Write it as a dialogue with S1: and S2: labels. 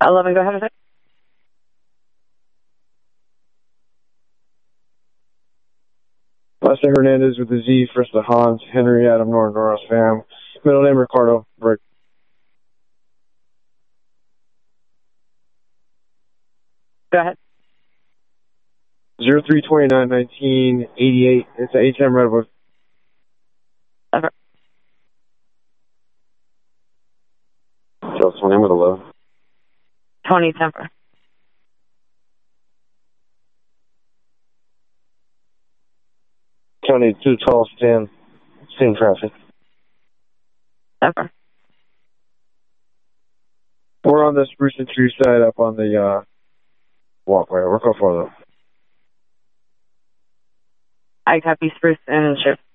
S1: 11, go ahead.
S2: Lester Hernandez with a Z, first to Hans, Henry, Adam, Norton, Norris, Fam. Middle name Ricardo, Brick.
S1: Go ahead.
S2: 03291988. It's a HM Redwood.
S1: Okay.
S2: So it's name with a low.
S1: Tony Temper.
S2: Tony 212 Stan. Same traffic.
S1: Temper.
S2: We're on the Spruce and Tree side up on the walkway. We're going for them.
S1: I copy Spruce and Shift.